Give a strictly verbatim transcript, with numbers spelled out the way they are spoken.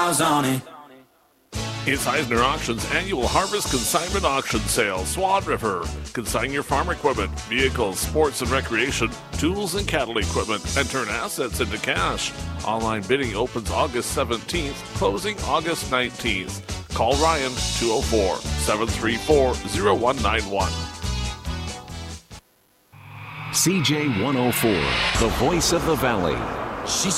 miles on it. It's Eisner Auctions annual Harvest Consignment Auction Sale, Swan River. Consign your farm equipment, vehicles, sports and recreation, tools and cattle equipment, and turn assets into cash. Online bidding opens August seventeenth, closing August nineteenth. Call Ryan, two oh four, seven three four, oh one nine one. C J one oh four, the voice of the Valley. She